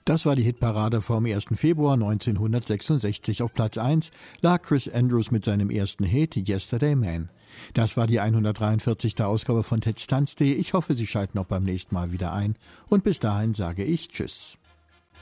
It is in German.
Das war die Hitparade vom 1. Februar 1966. Auf Platz 1 lag Chris Andrews mit seinem ersten Hit Yesterday Man. Das war die 143. Ausgabe von Ted's Tanztee. Ich hoffe, Sie schalten auch beim nächsten Mal wieder ein. Und bis dahin sage ich Tschüss.